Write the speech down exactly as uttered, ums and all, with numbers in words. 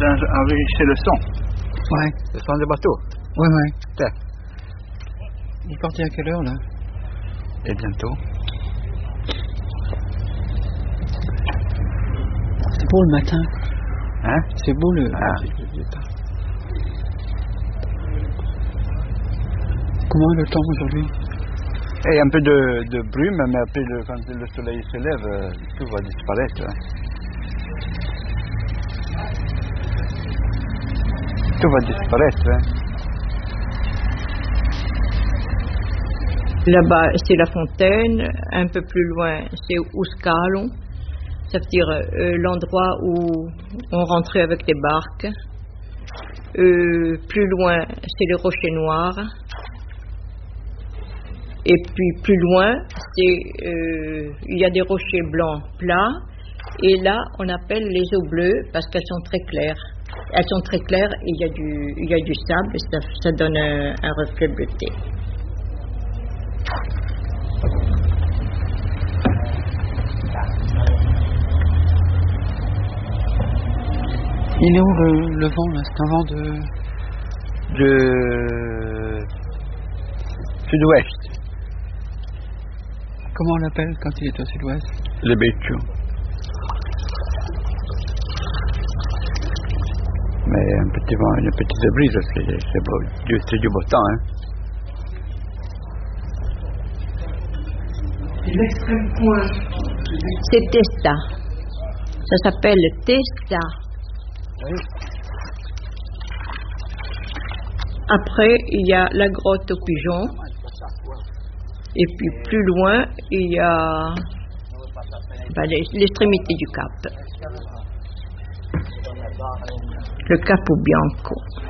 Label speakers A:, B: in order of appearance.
A: enregistrer le son.
B: Ouais.
A: Le son du bateau.
B: Ouais, ouais.
A: Tiens.
B: Il est parti à quelle heure, là?
A: Et bientôt.
B: C'est beau le matin.
A: Hein?
B: C'est beau le...
A: Ah.
B: Comment est le temps aujourd'hui?
A: Et un peu de, de brume, mais après, le, quand le soleil se lève, euh, tout va disparaître. Hein. Tout va disparaître. Hein.
C: Là-bas, c'est la fontaine. Un peu plus loin, c'est Ouscalon. Ça veut dire euh, l'endroit où on rentrait avec des barques. Euh, plus loin, c'est les Rochers Noirs. Et puis plus loin, c'est euh, il y a des rochers blancs plats. Et là, on appelle les eaux bleues parce qu'elles sont très claires. Elles sont très claires et il y a du, il y a du sable et ça, ça donne un, un reflet bleuté.
B: Il est où le, le vent, là? C'est un vent de...
A: De sud-ouest.
B: Comment on l'appelle quand il est au sud-ouest?
A: Le Béchou. Mais un petit vent, une petite brise, c'est, c'est, beau, c'est du beau temps. Hein.
B: Et l'extrême point?
C: C'est Testa. Ça s'appelle Testa.
A: Oui.
C: Après, il y a la grotte aux pigeons. Et puis plus loin, il y a ben, l'extrémité du cap. Le Capo Bianco.